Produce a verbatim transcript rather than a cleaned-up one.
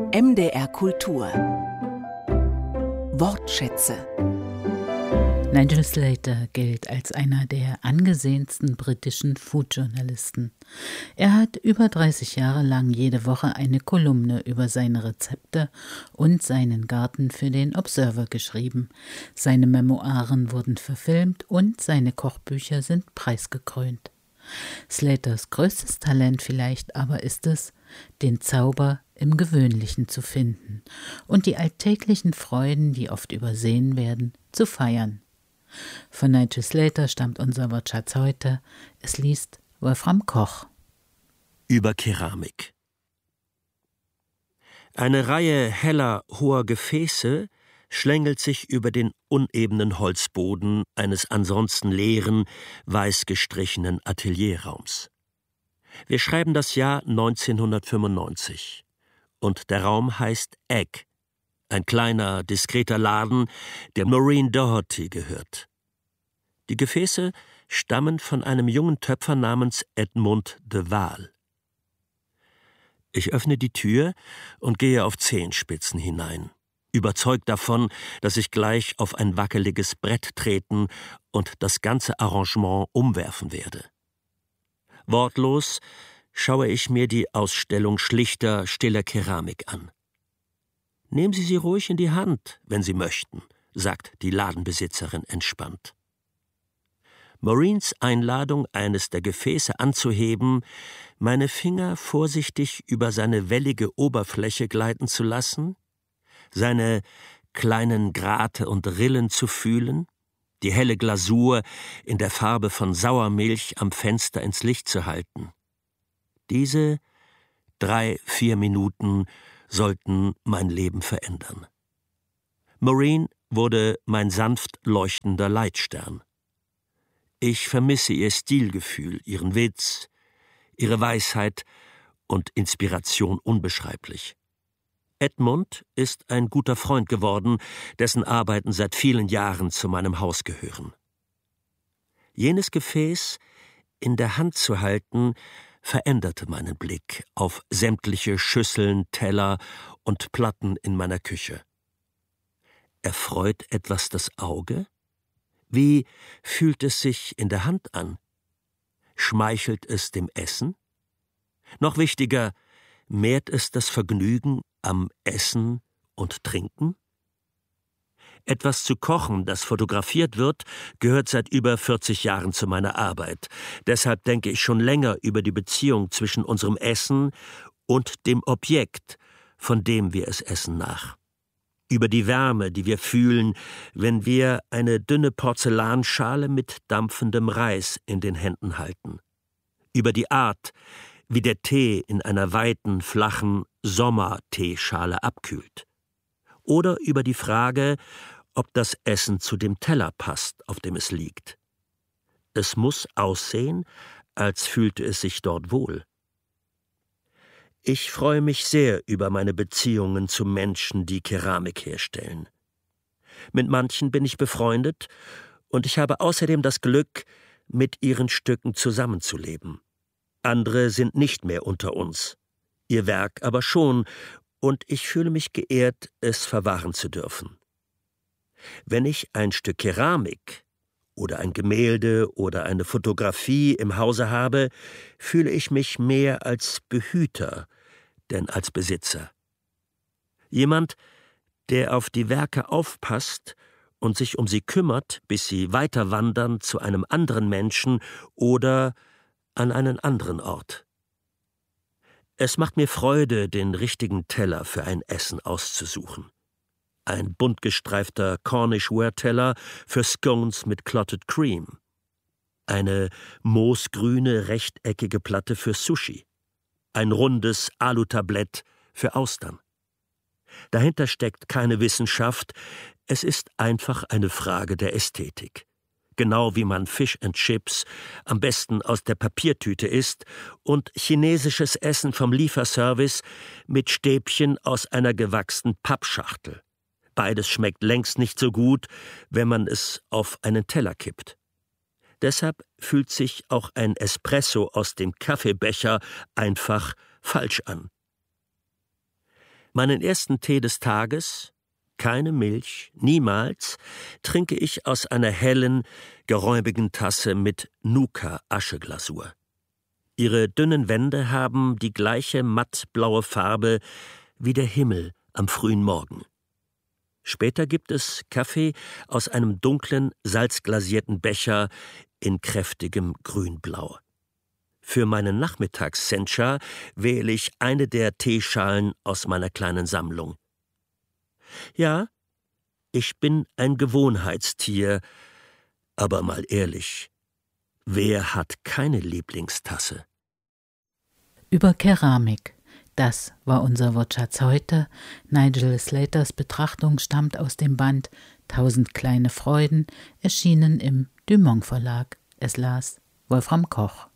M D R Kultur Wortschätze. Nigel Slater gilt als einer der angesehensten britischen Food-Journalisten. Er hat über dreißig Jahre lang jede Woche eine Kolumne über seine Rezepte und seinen Garten für den Observer geschrieben. Seine Memoiren wurden verfilmt und seine Kochbücher sind preisgekrönt. Slaters größtes Talent vielleicht aber ist es, den Zauber im Gewöhnlichen zu finden und die alltäglichen Freuden, die oft übersehen werden, zu feiern. Von Nigel Slater stammt unser Wortschatz heute. Es liest Wolfram Koch. Über Keramik. Eine Reihe heller, hoher Gefäße schlängelt sich über den unebenen Holzboden eines ansonsten leeren, weiß gestrichenen Atelierraums. Wir schreiben das Jahr neunzehnhundertfünfundneunzig und der Raum heißt Egg, ein kleiner, diskreter Laden, der Maureen Doherty gehört. Die Gefäße stammen von einem jungen Töpfer namens Edmund de Waal. Ich öffne die Tür und gehe auf Zehenspitzen hinein, überzeugt davon, dass ich gleich auf ein wackeliges Brett treten und das ganze Arrangement umwerfen werde. Wortlos schaue ich mir die Ausstellung schlichter, stiller Keramik an. »Nehmen Sie sie ruhig in die Hand, wenn Sie möchten«, sagt die Ladenbesitzerin entspannt. Maureens Einladung, eines der Gefäße anzuheben, meine Finger vorsichtig über seine wellige Oberfläche gleiten zu lassen, seine kleinen Grate und Rillen zu fühlen, die helle Glasur in der Farbe von Sauermilch am Fenster ins Licht zu halten. Diese drei, vier Minuten sollten mein Leben verändern. Maureen wurde mein sanft leuchtender Leitstern. Ich vermisse ihr Stilgefühl, ihren Witz, ihre Weisheit und Inspiration unbeschreiblich. Edmund ist ein guter Freund geworden, dessen Arbeiten seit vielen Jahren zu meinem Haus gehören. Jenes Gefäß in der Hand zu halten, veränderte meinen Blick auf sämtliche Schüsseln, Teller und Platten in meiner Küche. Erfreut etwas das Auge? Wie fühlt es sich in der Hand an? Schmeichelt es dem Essen? Noch wichtiger, mehrt es das Vergnügen am Essen und Trinken? Etwas zu kochen, das fotografiert wird, gehört seit über vierzig Jahren zu meiner Arbeit. Deshalb denke ich schon länger über die Beziehung zwischen unserem Essen und dem Objekt, von dem wir es essen, nach. Über die Wärme, die wir fühlen, wenn wir eine dünne Porzellanschale mit dampfendem Reis in den Händen halten. Über die Art, wie der Tee in einer weiten, flachen Sommerteeschale abkühlt. Oder über die Frage, ob das Essen zu dem Teller passt, auf dem es liegt. Es muss aussehen, als fühlte es sich dort wohl. Ich freue mich sehr über meine Beziehungen zu Menschen, die Keramik herstellen. Mit manchen bin ich befreundet und ich habe außerdem das Glück, mit ihren Stücken zusammenzuleben. Andere sind nicht mehr unter uns, ihr Werk aber schon, und ich fühle mich geehrt, es verwahren zu dürfen. Wenn ich ein Stück Keramik oder ein Gemälde oder eine Fotografie im Hause habe, fühle ich mich mehr als Behüter, denn als Besitzer. Jemand, der auf die Werke aufpasst und sich um sie kümmert, bis sie weiterwandern zu einem anderen Menschen oder an einen anderen Ort. Es macht mir Freude, den richtigen Teller für ein Essen auszusuchen. Ein bunt gestreifter Cornish-Ware-Teller für Scones mit Clotted Cream. Eine moosgrüne, rechteckige Platte für Sushi. Ein rundes Alutablett für Austern. Dahinter steckt keine Wissenschaft, es ist einfach eine Frage der Ästhetik. Genau wie man Fish and Chips am besten aus der Papiertüte isst und chinesisches Essen vom Lieferservice mit Stäbchen aus einer gewachsenen Pappschachtel. Beides schmeckt längst nicht so gut, wenn man es auf einen Teller kippt. Deshalb fühlt sich auch ein Espresso aus dem Kaffeebecher einfach falsch an. Meinen ersten Tee des Tages, keine Milch, niemals, trinke ich aus einer hellen, geräumigen Tasse mit Nuka-Ascheglasur. Ihre dünnen Wände haben die gleiche mattblaue Farbe wie der Himmel am frühen Morgen. Später gibt es Kaffee aus einem dunklen, salzglasierten Becher in kräftigem Grünblau. Für meinen Nachmittags-Sencha wähle ich eine der Teeschalen aus meiner kleinen Sammlung. Ja, ich bin ein Gewohnheitstier, aber mal ehrlich, wer hat keine Lieblingstasse? Über Keramik. Das war unser Wortschatz heute. Nigel Slaters Betrachtung stammt aus dem Band Tausend kleine Freuden, erschienen im Dumont Verlag. Es las Wolfram Koch.